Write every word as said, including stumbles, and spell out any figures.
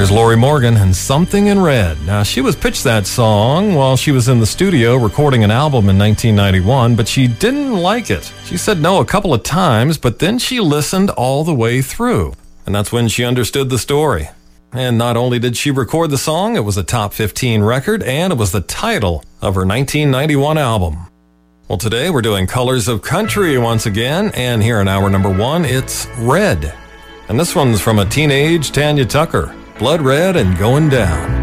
There's Lori Morgan and Something in Red. Now, she was pitched that song while she was in the studio recording an album in nineteen ninety-one, but she didn't like it. She said no a couple of times, but then she listened all the way through. And that's when she understood the story. And not only did she record the song, it was a top fifteen record, and it was the title of her nineteen ninety-one album. Well, today we're doing Colors of Country once again, and here in hour number one, it's Red. And this one's from a teenage Tanya Tucker, Blood Red and Going Down.